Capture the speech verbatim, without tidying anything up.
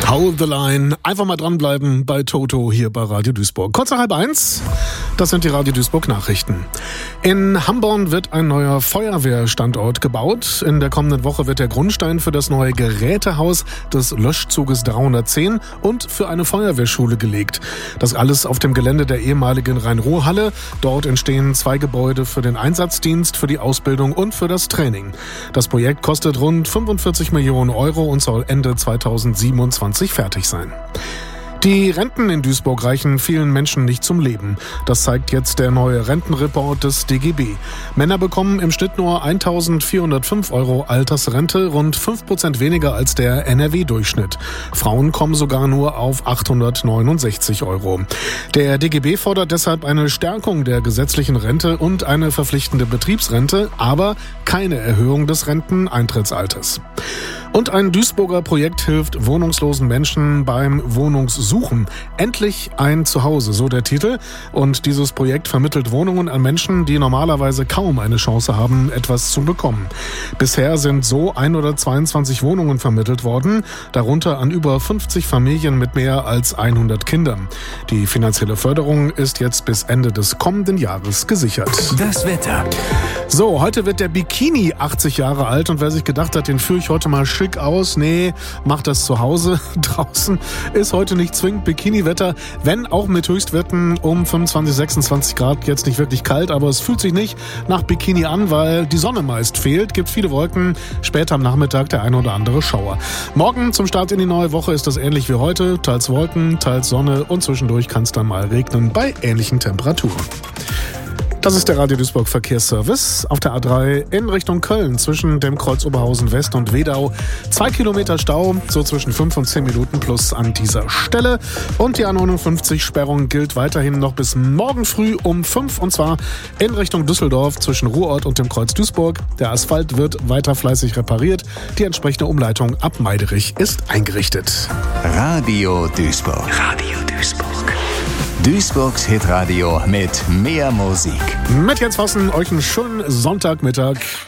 Hold the line. Einfach mal dranbleiben bei Toto hier bei Radio Duisburg. Kurz nach halb eins, das sind die Radio Duisburg Nachrichten. In Hamborn wird ein neuer Feuerwehrstandort gebaut. In der kommenden Woche wird der Grundstein für das neue Gerätehaus des Löschzuges dreihundertzehn und für eine Feuerwehrschule gelegt. Das alles auf dem Gelände der ehemaligen Rhein-Ruhr-Halle. Dort entstehen zwei Gebäude für den Einsatzdienst, für die Ausbildung und für das Training. Das Projekt kostet rund fünfundvierzig Millionen Euro und soll Ende zweitausendsiebenundzwanzig fertig sein. Die Renten in Duisburg reichen vielen Menschen nicht zum Leben. Das zeigt jetzt der neue Rentenreport des D G B. Männer bekommen im Schnitt nur eintausendvierhundertfünf Euro Altersrente, rund fünf Prozent weniger als der N R W-Durchschnitt. Frauen kommen sogar nur auf achthundertneunundsechzig Euro. Der D G B fordert deshalb eine Stärkung der gesetzlichen Rente und eine verpflichtende Betriebsrente, aber keine Erhöhung des Renteneintrittsalters. Und ein Duisburger Projekt hilft wohnungslosen Menschen beim Wohnungssuchen. Endlich ein Zuhause, so der Titel. Und dieses Projekt vermittelt Wohnungen an Menschen, die normalerweise kaum eine Chance haben, etwas zu bekommen. Bisher sind so hundertzweiundzwanzig Wohnungen vermittelt worden, darunter an über fünfzig Familien mit mehr als hundert Kindern. Die finanzielle Förderung ist jetzt bis Ende des kommenden Jahres gesichert. Das Wetter. So, heute wird der Bikini achtzig Jahre alt und wer sich gedacht hat, den führe ich heute mal schick aus. Nee, macht das zu Hause. Draußen ist heute nicht zwingend Bikini-Wetter, wenn auch mit Höchstwerten um fünfundzwanzig, sechsundzwanzig Grad, jetzt nicht wirklich kalt, aber es fühlt sich nicht nach Bikini an, weil die Sonne meist fehlt, gibt viele Wolken, später am Nachmittag der ein oder andere Schauer. Morgen zum Start in die neue Woche ist das ähnlich wie heute, teils Wolken, teils Sonne und zwischendurch kann es dann mal regnen bei ähnlichen Temperaturen. Das ist der Radio Duisburg Verkehrsservice auf der A drei in Richtung Köln zwischen dem Kreuz Oberhausen West und Wedau. Zwei Kilometer Stau, so zwischen fünf und zehn Minuten plus an dieser Stelle. Und die A neunundfünfzig Sperrung gilt weiterhin noch bis morgen früh um fünf und zwar in Richtung Düsseldorf zwischen Ruhrort und dem Kreuz Duisburg. Der Asphalt wird weiter fleißig repariert. Die entsprechende Umleitung ab Meiderich ist eingerichtet. Radio Duisburg. Radio Duisburg. Duisburgs Hitradio mit mehr Musik. Mit Jens Vossen, euch einen schönen Sonntagmittag.